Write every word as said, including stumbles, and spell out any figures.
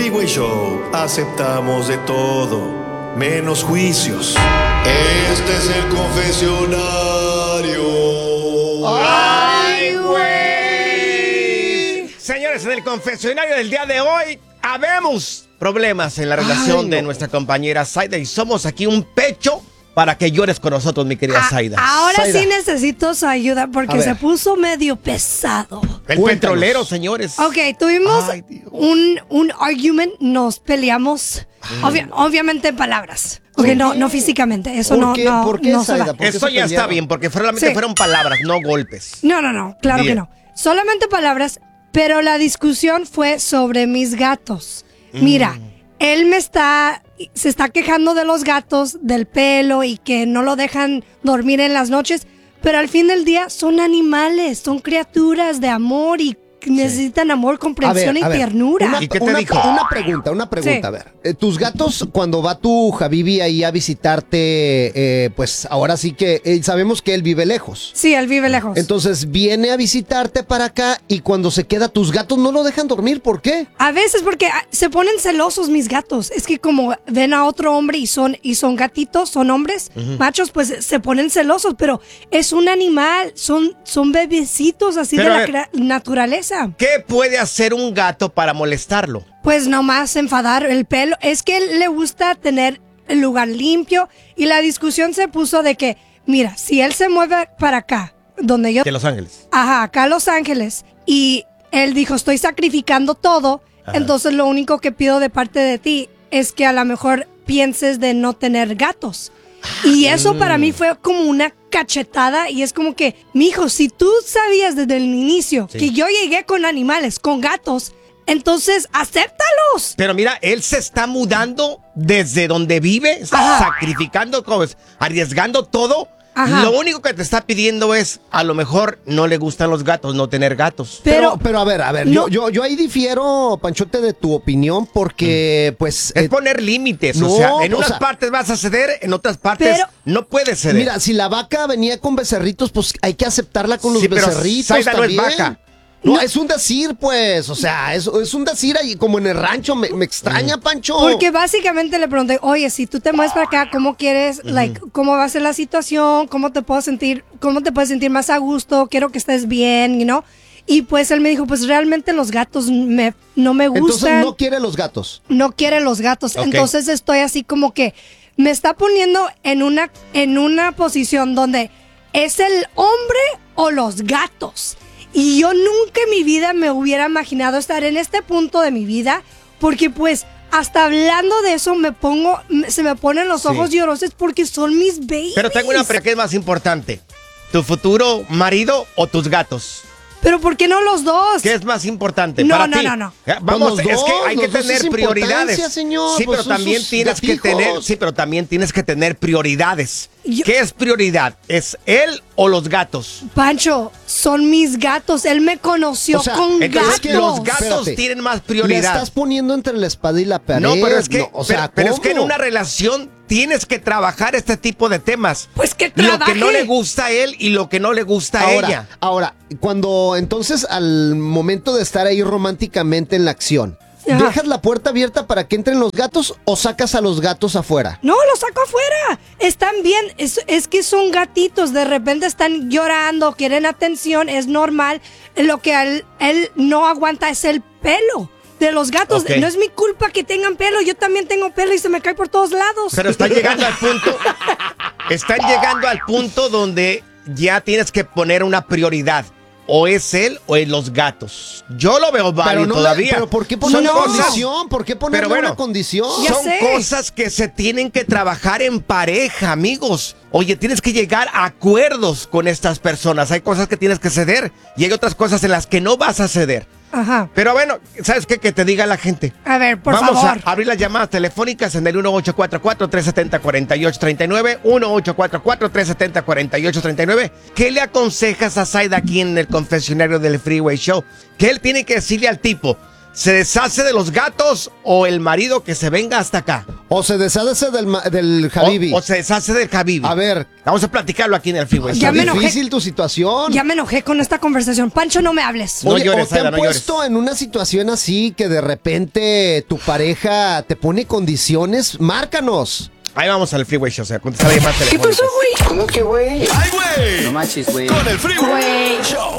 Freeway Show aceptamos de todo, menos juicios. Este es el confesionario. ¡Ay, güey! Señores, en el confesionario del día de hoy, habemos problemas en la relación Ay, no. de nuestra compañera Zaida y somos aquí un pecho para que llores con nosotros, mi querida Zaida. Ahora Zaida. sí necesito su ayuda porque se puso medio pesado. El Cuéntanos. petrolero, señores. Ok, tuvimos Ay, un, un argument, nos peleamos, obvia, obviamente en palabras. Ok, no, no físicamente, eso no, qué? no, ¿Por qué, no Zaida? ¿Por Eso ya está bien, porque solamente sí. fueron palabras, no golpes. No, no, no, claro bien. que no. Solamente palabras, pero la discusión fue sobre mis gatos. Mm. Mira, él me está, se está quejando de los gatos, del pelo y que no lo dejan dormir en las noches, pero al fin del día son animales, son criaturas de amor y necesitan sí. amor, comprensión ver, y ver, ternura. Una, ¿Y qué te una, dijo? Una pregunta, una pregunta, sí. a ver. Eh, tus gatos, cuando va tu Habibi ahí a visitarte, eh, pues ahora sí que eh, sabemos que él vive lejos. Sí, él vive lejos. Entonces viene a visitarte para acá y cuando se queda, tus gatos no lo dejan dormir. ¿Por qué? A veces porque se ponen celosos mis gatos. Es que como ven a otro hombre y son, y son gatitos, son hombres, uh-huh. machos, pues se ponen celosos, pero es un animal, son, son bebecitos así pero de la naturaleza. ¿Qué puede hacer un gato para molestarlo? Pues nomás enfadar el pelo. Es que él le gusta tener el lugar limpio y la discusión se puso de que, mira, si él se mueve para acá, donde yo... De Los Ángeles. Ajá, acá a Los Ángeles. Y él dijo, estoy sacrificando todo, Ajá. entonces lo único que pido de parte de ti es que a lo mejor pienses de no tener gatos. Y eso para mí fue como una cachetada y es como que, mijo, si tú sabías desde el inicio sí. que yo llegué con animales, con gatos, entonces acéptalos. Pero mira, él se está mudando desde donde vive, Ajá. sacrificando, arriesgando todo. Ajá. Lo único que te está pidiendo es, a lo mejor no le gustan los gatos, no tener gatos. Pero, pero, pero a ver, a ver, no. yo, yo, yo ahí difiero, Panchote, de tu opinión, porque, mm. pues... Es eh, poner límites, no, o sea, en unas o sea, partes vas a ceder, en otras partes pero, no puedes ceder. Mira, si la vaca venía con becerritos, pues hay que aceptarla con los sí, becerritos pero Zaida también. No es vaca. No, no, es un decir, pues, o sea, es, es un decir ahí como en el rancho, me, me extraña, Pancho. Porque básicamente le pregunté, oye, si tú te mueves para acá, ¿cómo quieres, uh-huh. like, cómo va a ser la situación? ¿Cómo te puedo sentir, cómo te puedes sentir más a gusto? Quiero que estés bien, you know? Y pues él me dijo, pues realmente los gatos me, no me gustan. Entonces no quiere los gatos. No quiere los gatos, okay. Entonces estoy así como que me está poniendo en una, en una posición donde es el hombre o los gatos. Y yo nunca en mi vida me hubiera imaginado estar en este punto de mi vida, porque pues hasta hablando de eso me pongo, se me ponen los ojos sí. llorosos porque son mis babies. Pero tengo una pregunta, ¿qué es más importante? ¿Tu futuro marido o tus gatos? ¿Pero por qué no los dos? ¿Qué es más importante no, para no, ti? No, no, no. Vamos, pues es dos, que hay que tener prioridades. Señor, sí, pues pero también tienes gatijos. que tener, sí, pero también tienes que tener prioridades. Yo, ¿Qué es prioridad? ¿Es él o los gatos? Pancho, son mis gatos. Él me conoció o sea, con gatos. Que los gatos Espérate, tienen más prioridad. Le estás poniendo entre la espada y la pared. No, pero es que, no, o sea, pero, pero es que en una relación tienes que trabajar este tipo de temas. Pues que trabaje. Lo que no le gusta a él y lo que no le gusta ahora, a ella. Ahora, cuando entonces al momento de estar ahí románticamente en la acción, Ajá. ¿dejas la puerta abierta para que entren los gatos o sacas a los gatos afuera? No, los saco afuera. Están bien. Es, es que son gatitos. De repente están llorando, quieren atención. Es normal. Lo que él, él no aguanta es el pelo de los gatos. Okay. No es mi culpa que tengan pelo. Yo también tengo pelo y se me cae por todos lados. Pero están llegando al punto. Están llegando al punto donde ya tienes que poner una prioridad. O es él o es los gatos. Yo lo veo válido no todavía. Le, pero ¿por qué poner una condición? ¿Por qué poner bueno, una condición? Son cosas que se tienen que trabajar en pareja, amigos. Oye, tienes que llegar a acuerdos con estas personas. Hay cosas que tienes que ceder y hay otras cosas en las que no vas a ceder. Ajá. Pero bueno, ¿sabes qué? Que te diga la gente. A ver, por Vamos favor. Vamos a abrir las llamadas telefónicas en el uno ocho cuatro cuatro, tres siete cero, cuatro ocho tres nueve, uno ocho cuatro cuatro, tres siete cero, cuatro ocho tres nueve. ¿Qué le aconsejas a Zaida aquí en el confesionario del Freeway Show? ¿Qué él tiene que decirle al tipo? ¿Se deshace de los gatos o el marido que se venga hasta acá? O se deshace del, del Habibi. O, o se deshace del Habibi. A ver. Vamos a platicarlo aquí en el freeway. Está difícil tu situación. Ya me enojé con esta conversación. Pancho, no me hables. Oye, no llores, ¿o te han Aida, no puesto llores. en una situación así que de repente tu pareja te pone condiciones? Márcanos. Ahí vamos al freeway show, o sea, contesta la llamada telefónica. ¿Qué pasó, güey? ¿Cómo que, güey? ¡Ay, güey! No manches, güey. Con el Freeway Show.